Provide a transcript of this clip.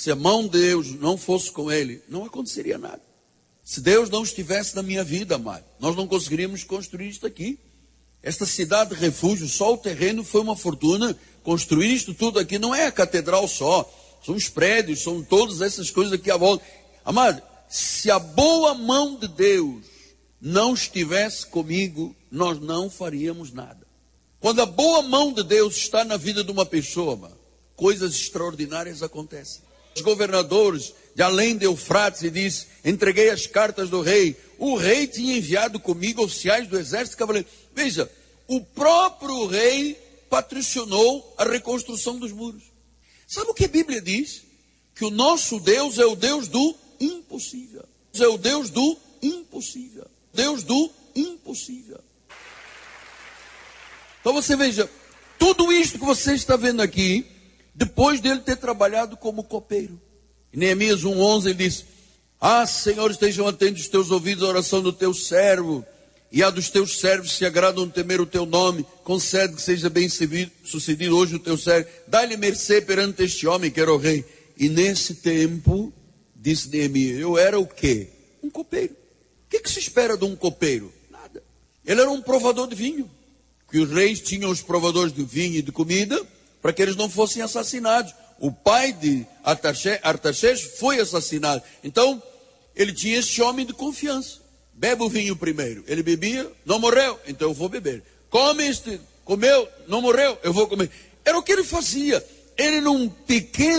Se a mão de Deus não fosse com ele, não aconteceria nada. Se Deus não estivesse na minha vida, amado, nós não conseguiríamos construir isto aqui. Esta cidade de refúgio, só o terreno foi uma fortuna. Construir isto tudo aqui não é a catedral só. São os prédios, são todas essas coisas aqui à volta. Amado, se a boa mão de Deus não estivesse comigo, nós não faríamos nada. Quando a boa mão de Deus está na vida de uma pessoa, amado, coisas extraordinárias acontecem. Os governadores de além de Eufrates, e disse: entreguei as cartas do rei. O rei tinha enviado comigo oficiais do exército cavaleiro. Veja, o próprio rei patrocinou a reconstrução dos muros. Sabe o que a Bíblia diz? Que o nosso Deus é o Deus do impossível. É o Deus do impossível. Deus do impossível. Então você veja, tudo isto que você está vendo aqui, depois dele ter trabalhado como copeiro. Em Neemias 1:11 ele diz: ah, Senhor, estejam atentos os teus ouvidos à oração do teu servo, e a dos teus servos se agradam temer o teu nome. Concede que seja bem sucedido hoje o teu servo. Dá-lhe mercê perante este homem que era o rei. E nesse tempo, disse Neemias, eu era o quê? Um copeiro. O que se espera de um copeiro? Nada. Ele era um provador de vinho. Que os reis tinham os provadores de vinho e de comida, para que eles não fossem assassinados. O pai de Artaxerxes foi assassinado. Então, ele tinha esse homem de confiança. Bebe o vinho primeiro. Ele bebia, não morreu, então eu vou beber. Comeu, não morreu, eu vou comer. Era o que ele fazia. Ele, num pequeno